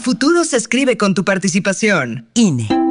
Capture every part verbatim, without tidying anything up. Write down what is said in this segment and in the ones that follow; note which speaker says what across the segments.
Speaker 1: futuro se escribe con tu participación. I N E.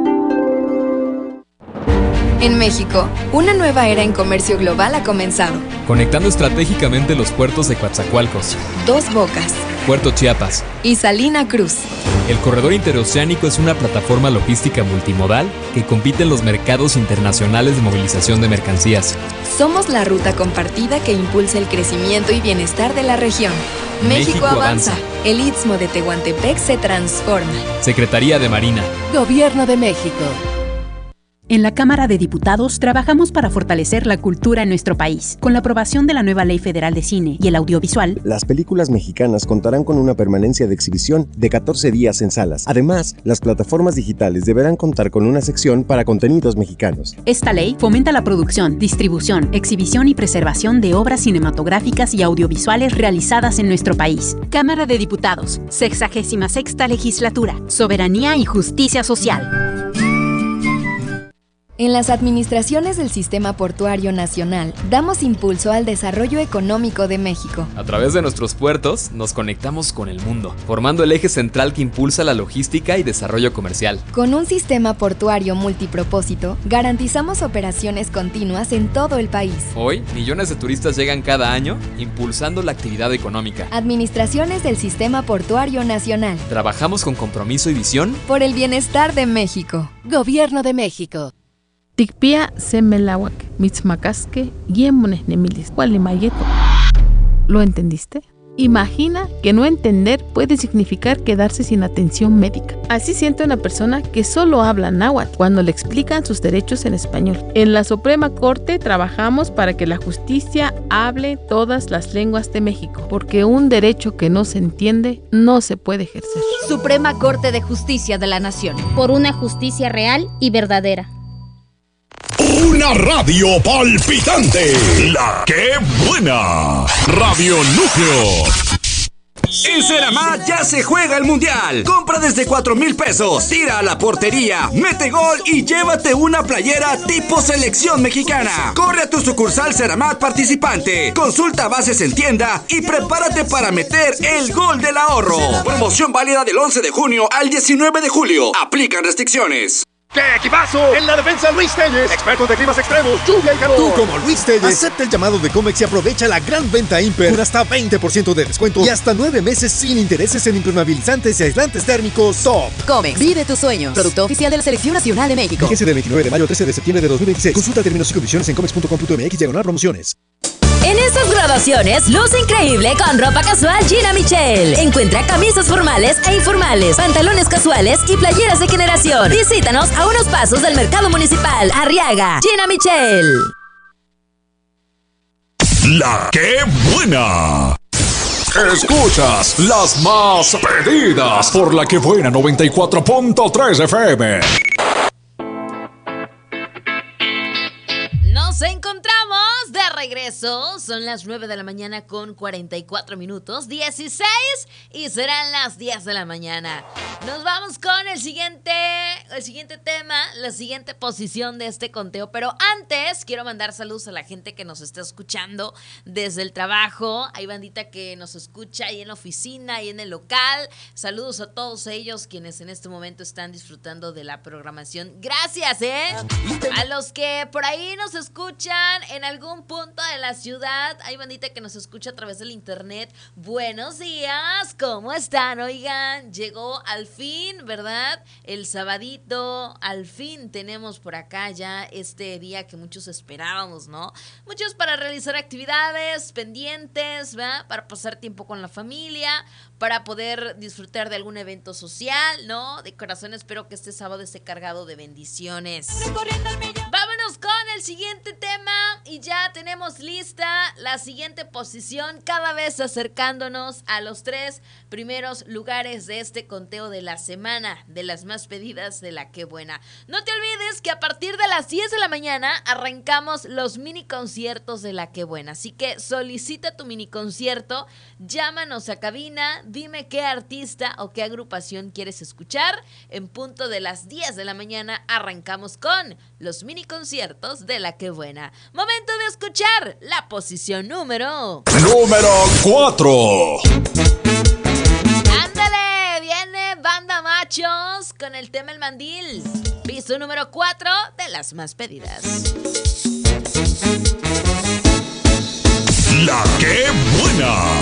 Speaker 2: En México, una nueva era en comercio global ha comenzado.
Speaker 3: Conectando estratégicamente los puertos de Coatzacoalcos,
Speaker 2: Dos Bocas,
Speaker 3: Puerto Chiapas
Speaker 2: y Salina Cruz.
Speaker 3: El corredor interoceánico es una plataforma logística multimodal que compite en los mercados internacionales de movilización de mercancías.
Speaker 2: Somos la ruta compartida que impulsa el crecimiento y bienestar de la región. México,
Speaker 3: México
Speaker 2: avanza.
Speaker 3: avanza.
Speaker 2: El Istmo de Tehuantepec se transforma.
Speaker 3: Secretaría de Marina.
Speaker 4: Gobierno de México.
Speaker 5: En la Cámara de Diputados trabajamos para fortalecer la cultura en nuestro país. Con la aprobación de la nueva Ley Federal de Cine y el Audiovisual,
Speaker 6: las películas mexicanas contarán con una permanencia de exhibición de catorce días en salas. Además, las plataformas digitales deberán contar con una sección para contenidos mexicanos.
Speaker 5: esta ley fomenta la producción, distribución, exhibición y preservación de obras cinematográficas y audiovisuales realizadas en nuestro país. Cámara de Diputados, sexagésima sexta Legislatura, Soberanía y Justicia Social.
Speaker 2: En las administraciones del Sistema Portuario Nacional, damos impulso al desarrollo económico de México.
Speaker 3: A través de nuestros puertos, nos conectamos con el mundo, formando el eje central que impulsa la logística y desarrollo comercial.
Speaker 2: Con un sistema portuario multipropósito, garantizamos operaciones continuas en todo el país.
Speaker 3: Hoy, millones de turistas llegan cada año, impulsando la actividad económica.
Speaker 2: Administraciones del Sistema Portuario Nacional.
Speaker 3: Trabajamos con compromiso y visión
Speaker 2: por el bienestar de México.
Speaker 4: Gobierno de México.
Speaker 7: Tikpia semelawak, mitzmacasque, yemones nemilis, gualimayeto. ¿Lo entendiste? Imagina que no entender puede significar quedarse sin atención médica. Así siente una persona que solo habla náhuatl cuando le explican sus derechos en español. En la Suprema Corte trabajamos para que la justicia hable todas las lenguas de México, porque un derecho que no se entiende no se puede ejercer.
Speaker 8: Suprema Corte de Justicia de la Nación. Por una justicia real y verdadera.
Speaker 9: Una radio palpitante. La que buena. Radio Núcleo.
Speaker 10: En Ceramat ya se juega el Mundial. Compra desde cuatro mil pesos. Tira a la portería, mete gol y llévate una playera tipo selección mexicana. Corre a tu sucursal Ceramat participante. Consulta bases en tienda y prepárate para meter el gol del ahorro. Promoción válida del once de junio al diecinueve de julio. Aplican restricciones.
Speaker 9: ¡Qué equipazo! En la defensa Luis Telles, expertos de climas extremos, lluvia y calor.
Speaker 11: Tú como Luis Telles, acepta el llamado de Comex y aprovecha la gran venta Imper con hasta veinte por ciento de descuento y hasta nueve meses sin intereses en impermeabilizantes y aislantes térmicos Top.
Speaker 4: Comex, vive tus sueños. Producto oficial de la Selección Nacional de México.
Speaker 11: Fíjese del veintinueve de mayo al trece de septiembre de dos mil veintiséis. Consulta términos y condiciones en comex punto com punto m x diagonal promociones.
Speaker 12: En estas graduaciones, luce increíble con ropa casual Gina Michel. Encuentra camisas formales e informales, pantalones casuales y playeras de generación. Visítanos a unos pasos del Mercado Municipal, Arriaga. Gina Michel.
Speaker 9: La que buena. Escuchas las más pedidas por La que buena noventa y cuatro punto tres F M.
Speaker 13: Nos encontramos de regreso. Son las nueve de la mañana con cuarenta y cuatro minutos, dieciséis, y serán las diez de la mañana. Nos vamos con el siguiente, el siguiente tema, la siguiente posición de este conteo. Pero antes quiero mandar saludos a la gente que nos está escuchando desde el trabajo. Hay bandita que nos escucha ahí en la oficina, ahí en el local. Saludos a todos ellos quienes en este momento están disfrutando de la programación. Gracias, ¿eh? A los que por ahí nos escuchan en algún punto de la ciudad. Hay bandita que nos escucha a través del internet. Buenos días, ¿cómo están? Oigan, llegó al fin, ¿verdad? El sabadito, al fin tenemos por acá ya este día que muchos esperábamos, ¿no? Muchos para realizar actividades pendientes, ¿verdad? Para pasar tiempo con la familia, para poder disfrutar de algún evento social, ¿no? De corazón espero que este sábado esté cargado de bendiciones. Vámonos con el siguiente tema y ya tenemos lista la siguiente posición, cada vez acercándonos a los tres primeros lugares de este conteo de la semana, de las más pedidas de La que buena. No te olvides que a partir de las diez de la mañana arrancamos los mini conciertos de La que buena, así que solicita tu mini concierto, llámanos a cabina, dime qué artista o qué agrupación quieres escuchar. En punto de las diez de la mañana arrancamos con los mini conciertos de La que buena. Momento de escuchar la posición número...
Speaker 9: Número cuatro.
Speaker 13: Ándale, viene Banda muchachos con el tema El Mandil. Piso número cuatro de las más pedidas.
Speaker 9: La que buena.